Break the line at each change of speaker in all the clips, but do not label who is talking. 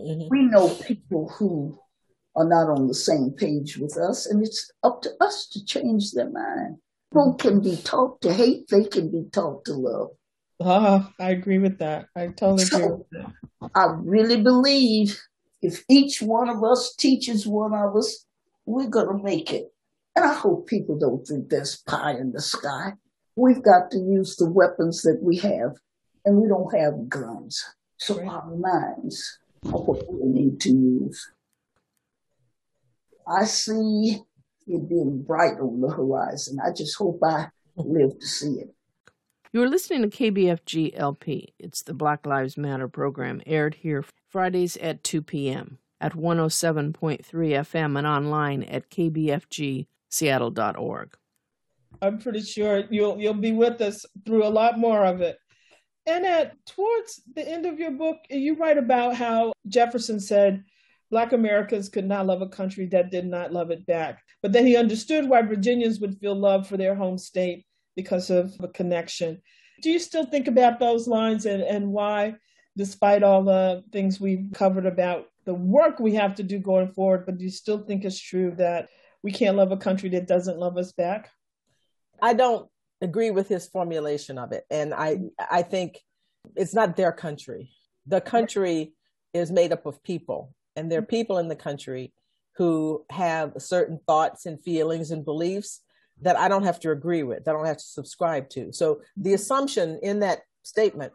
We know people who are not on the same page with us, and it's up to us to change their mind. People can be taught to hate, they can be taught to love.
I agree with that. I totally agree with that.
I really believe if each one of us teaches one of us, we're going to make it. And I hope people don't think there's pie in the sky. We've got to use the weapons that we have, and we don't have guns. So our minds are what we need to use. I see it being bright on the horizon. I just hope I live to see it.
You're listening to KBFG LP. It's the Black Lives Matter program, aired here Fridays at 2 p.m. at 107.3 FM and online at kbfgseattle.org.
I'm pretty sure you'll be with us through a lot more of it. And towards the end of your book, you write about how Jefferson said Black Americans could not love a country that did not love it back. But then he understood why Virginians would feel love for their home state because of a connection. Do you still think about those lines and why, despite all the things we've covered about the work we have to do going forward, but do you still think it's true that we can't love a country that doesn't love us back?
I don't agree with his formulation of it. And I think it's not their country. The country is made up of people, and there are people in the country who have certain thoughts and feelings and beliefs that I don't have to agree with, that I don't have to subscribe to. So the assumption in that statement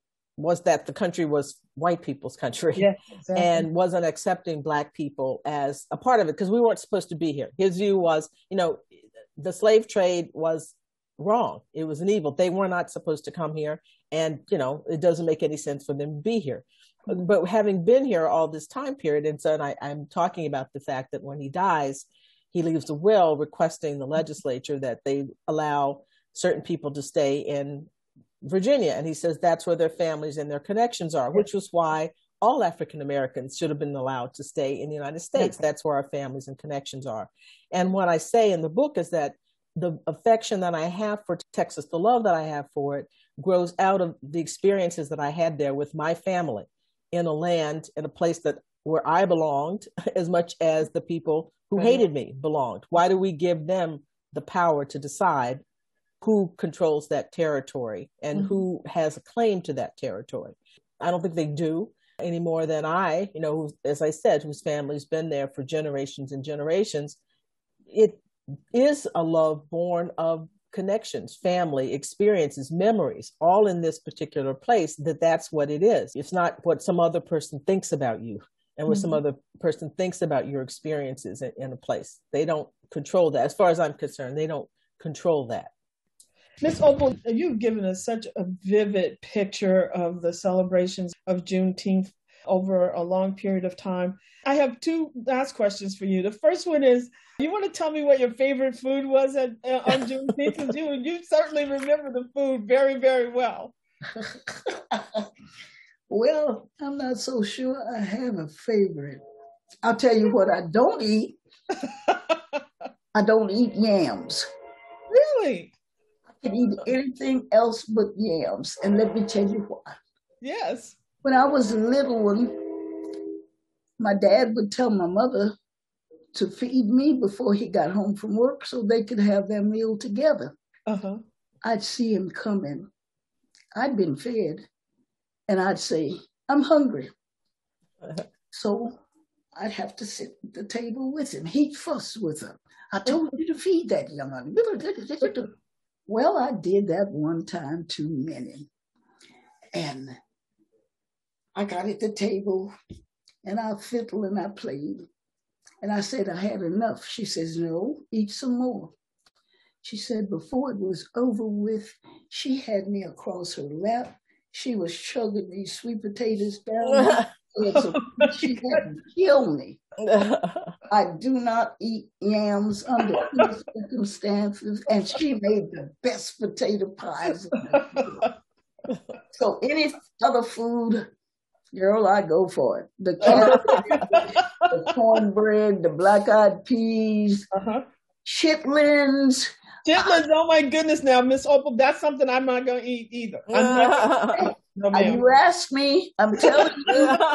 was that the country was white people's country, exactly, and wasn't accepting Black people as a part of it because we weren't supposed to be here. His view was, the slave trade was wrong. It was an evil. They were not supposed to come here. And, it doesn't make any sense for them to be here. But having been here all this time period, and so I'm talking about the fact that when he dies, he leaves a will requesting the legislature that they allow certain people to stay in Virginia. And he says that's where their families and their connections are, which was why all African Americans should have been allowed to stay in the United States. That's where our families and connections are. And what I say in the book is that the affection that I have for Texas, the love that I have for it, grows out of the experiences that I had there with my family in a land, in a place where I belonged as much as the people who hated me belonged. Why do we give them the power to decide who controls that territory and who has a claim to that territory? I don't think they do any more than I, as I said, whose family's been there for generations and generations. It is a love born of connections, family, experiences, memories, all in this particular place, that's what it is. It's not what some other person thinks about you and what some other person thinks about your experiences in a place. They don't control that. As far as I'm concerned, they don't control that.
Ms. Opal, you've given us such a vivid picture of the celebrations of Juneteenth over a long period of time. I have two last questions for you. The first one is, you want to tell me what your favorite food was on Juneteenth? Because you certainly remember the food very, very well.
Well, I'm not so sure I have a favorite. I'll tell you what I don't eat. I don't eat yams.
Really?
I can eat anything else but yams. And let me tell you why.
Yes.
When I was a little one, my dad would tell my mother to feed me before he got home from work so they could have their meal together. I'd see him coming. I'd been fed. And I'd say, I'm hungry. So I'd have to sit at the table with him. He'd fuss with her. I told you to feed that young one. Well, I did that one time too many. And I got at the table and I fiddled and I played. And I said, I had enough. She says, no, eat some more. She said, before it was over with, she had me across her lap. She was chugging these sweet potatoes down. She had to kill me. I do not eat yams under any circumstances, and she made the best potato pies. So any other food, girl, I go for it. The carrot, the cornbread, the black-eyed peas, chitlins.
Chitlins, oh my goodness now, Miss Opal, that's something I'm not going to eat either. You
ask me, I'm telling you,